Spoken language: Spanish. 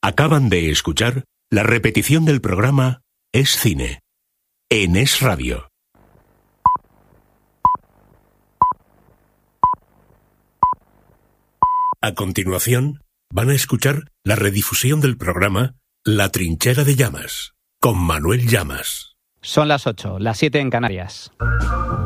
Acaban de escuchar la repetición del programa Es Cine, en Es Radio. A continuación, van a escuchar la redifusión del programa La Trinchera de Llamas, con Manuel Llamas. Son las 8, las 7 en Canarias.